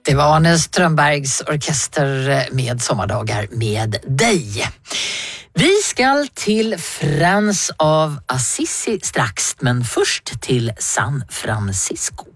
Det var Arne Strömbergs orkester med Sommardagar med dig. Vi ska till Frans av Assisi strax, men först till San Francisco.